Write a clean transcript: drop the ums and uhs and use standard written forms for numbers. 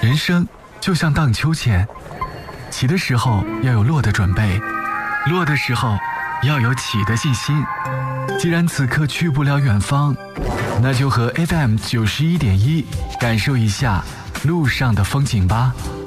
人生就像荡秋千，起的时候要有落的准备，落的时候要有起的信心。既然此刻去不了远方，那就和 FM 91.1感受一下路上的风景吧。